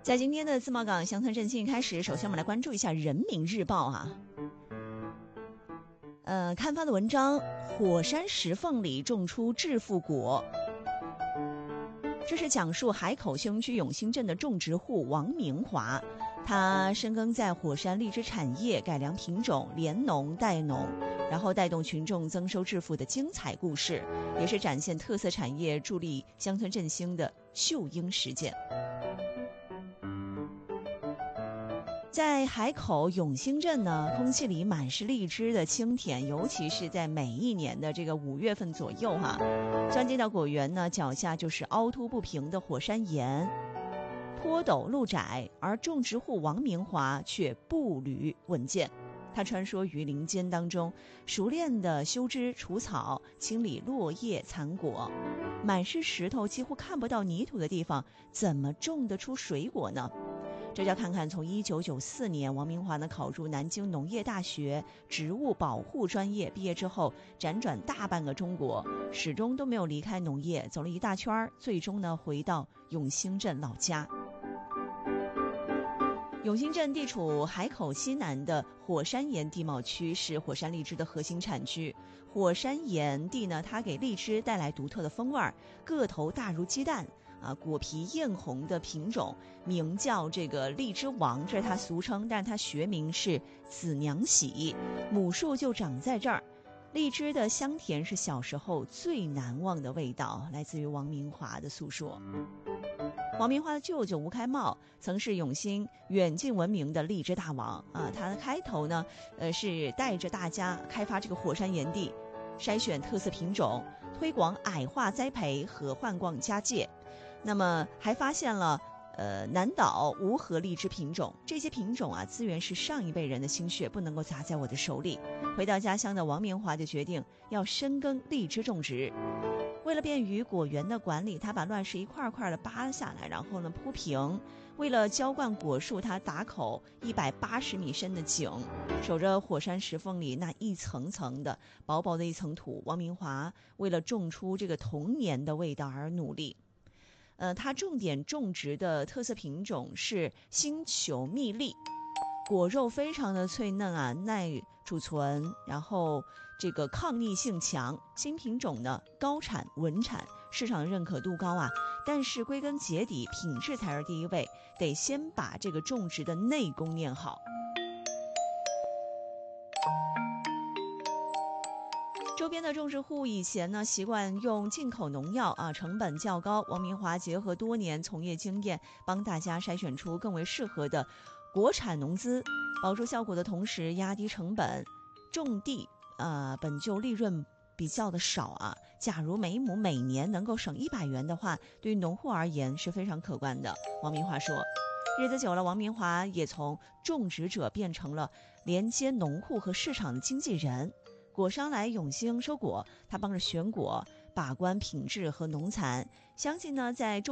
在今天的自贸港乡村振兴开始，首先我们来关注一下人民日报啊。刊发的文章，火山石缝里种出致富果。这是讲述海口秀英区永兴镇的种植户王明华，他深耕在火山荔枝产业，改良品种，联农带农，然后带动群众增收致富的精彩故事，也是展现特色产业、助力乡村振兴的秀英实践。在海口永兴镇呢，空气里满是荔枝的清甜，尤其是在每一年的这个5月份左右钻进到果园呢，脚下就是凹凸不平的火山岩，坡陡路窄，而种植户王明华却步履稳健。他穿梭于林间当中，熟练地修枝除草，清理落叶残果。满是石头，几乎看不到泥土的地方，怎么种得出水果呢？这就要看看从1994年王明华呢考入南京农业大学植物保护专业，毕业之后辗转大半个中国，始终都没有离开农业，走了一大圈，最终呢回到永兴镇老家。永兴镇地处海口西南的火山岩地貌区，是火山荔枝的核心产区。火山岩地呢，它给荔枝带来独特的风味，个头大如鸡蛋果皮艳红的品种名叫这个荔枝王，这是它俗称，但是它学名是子娘喜，母树就长在这儿。荔枝的香甜是小时候最难忘的味道，来自于王明华的诉说。王明华的舅舅吴开茂曾是永兴远近闻名的荔枝大王他的开头呢是带着大家开发这个火山岩地，筛选特色品种，推广矮化栽培和换冠家界。那么还发现了南岛无核荔枝品种，这些品种资源是上一辈人的心血，不能够砸在我的手里。回到家乡的王明华就决定要深耕荔枝种植。为了便于果园的管理，他把乱石一块块的扒下来，然后呢铺平。为了浇灌果树，他打口180米深的井，守着火山石缝里那一层层的薄薄的一层土。王明华为了种出这个童年的味道而努力。他重点种植的特色品种是星球蜜栗，果肉非常的脆嫩耐储存，然后这个抗逆性强。新品种呢高产稳产，市场认可度高但是归根结底品质才是第一位，得先把这个种植的内功练好。周边的种植户以前呢习惯用进口农药成本较高。王明华结合多年从业经验，帮大家筛选出更为适合的国产农资，保住效果的同时压低成本。种地本就利润比较的少假如每亩每年能够省100元的话，对于农户而言是非常可观的。王明华说，日子久了，王明华也从种植者变成了连接农户和市场的经纪人。果商来永兴收果，他帮着选果，把关品质和农残。相信呢，在